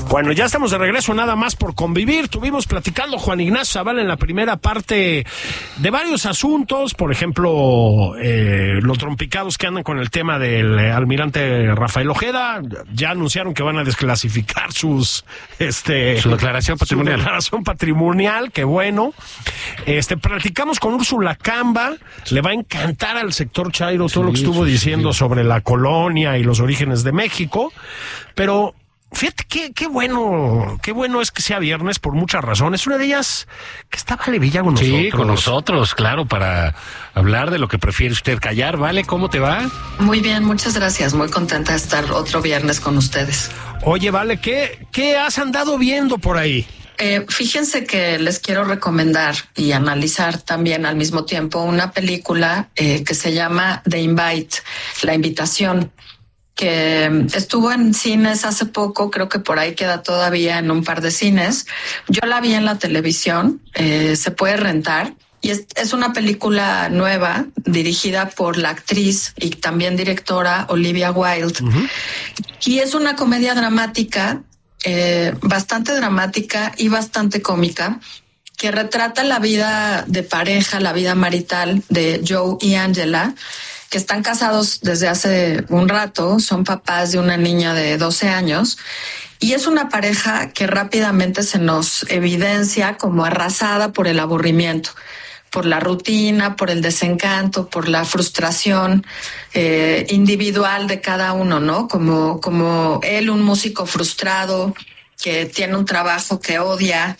Bueno, ya estamos de regreso, nada más por convivir. Tuvimos platicando Juan Ignacio Zavala en la primera parte de varios asuntos, por ejemplo, los trompicados que andan con el tema del almirante Rafael Ojeda. Ya anunciaron que van a desclasificar su declaración patrimonial. Su declaración patrimonial, qué bueno. Platicamos con Úrsula Camba, le va a encantar al sector chairo todo lo que estuvo diciendo sobre la colonia y los orígenes de México, pero fíjate qué bueno es que sea viernes por muchas razones. Una de ellas, que está Vale Villa con nosotros. Sí, con nosotros, claro, para hablar de lo que prefiere usted callar. Vale, ¿cómo te va? Muy bien, muchas gracias. Muy contenta de estar otro viernes con ustedes. Oye, Vale, ¿qué has andado viendo por ahí? Fíjense que les quiero recomendar y analizar también al mismo tiempo una película que se llama The Invite, La Invitación, que estuvo en cines hace poco, creo que por ahí queda todavía en un par de cines. Yo la vi en la televisión, se puede rentar. Y es una película nueva, dirigida por la actriz y también directora Olivia Wilde. Uh-huh. Y es una comedia dramática, bastante dramática y bastante cómica, que retrata la vida de pareja, la vida marital de Joe y Angela, que están casados desde hace un rato, son papás de una niña de 12 años, y es una pareja que rápidamente se nos evidencia como arrasada por el aburrimiento, por la rutina, por el desencanto, por la frustración individual de cada uno, ¿no? Como él, un músico frustrado que tiene un trabajo que odia,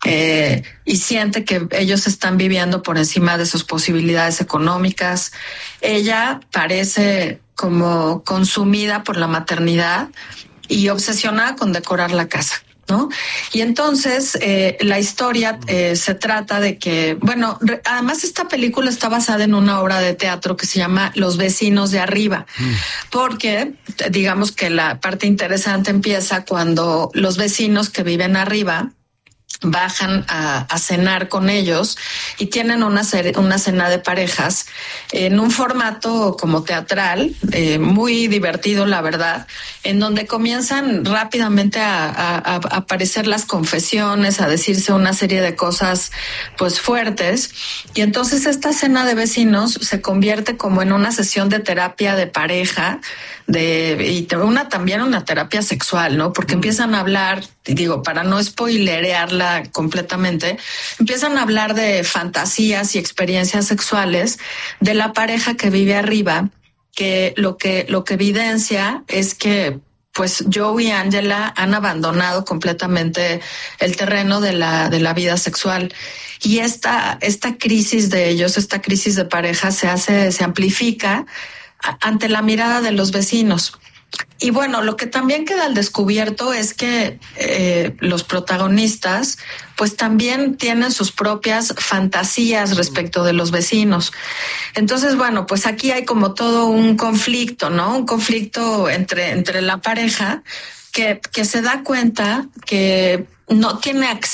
y siente que ellos están viviendo por encima de sus posibilidades económicas. Ella parece como consumida por la maternidad y obsesionada con decorar la casa, ¿no? Y entonces la historia se trata de que, bueno, además esta película está basada en una obra de teatro que se llama Los vecinos de arriba, porque digamos que la parte interesante empieza cuando los vecinos que viven arriba bajan a cenar con ellos y tienen una cena de parejas en un formato como teatral, muy divertido, la verdad, en donde comienzan rápidamente a aparecer las confesiones, a decirse una serie de cosas pues fuertes, y entonces esta cena de vecinos se convierte como en una sesión de terapia de pareja, y también una terapia sexual, ¿no? Porque empiezan a hablar, digo, para no spoilerearla completamente, empiezan a hablar de fantasías y experiencias sexuales de la pareja que vive arriba, que lo que evidencia es que pues Joe y Angela han abandonado completamente el terreno de la vida sexual. Y esta crisis de ellos, esta crisis de pareja se amplifica ante la mirada de los vecinos. Y bueno, lo que también queda al descubierto es que los protagonistas pues también tienen sus propias fantasías respecto de los vecinos. Entonces, bueno, pues aquí hay como todo un conflicto, ¿no? Un conflicto entre la pareja que se da cuenta que no tiene acceso